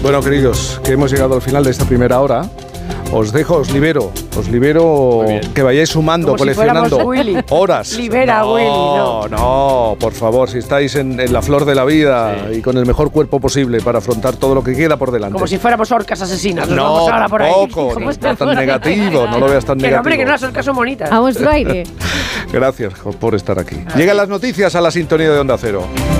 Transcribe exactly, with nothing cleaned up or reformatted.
Bueno, queridos, que hemos llegado al final de esta primera hora. Os dejo, os libero, os libero que vayáis sumando, como coleccionando si horas. Libera, no, Willy, no. No, por favor, si estáis en, en la flor de la vida sí. y con el mejor cuerpo posible para afrontar todo lo que queda por delante. Como si fuéramos orcas asesinas. Nos no, vamos ahora por ahí. Poco, no está tan negativo, no lo veas tan que negativo. No, hombre, que no las orcas son bonitas. A vuestro aire. Gracias por estar aquí. Llegan las noticias a la sintonía de Onda Cero.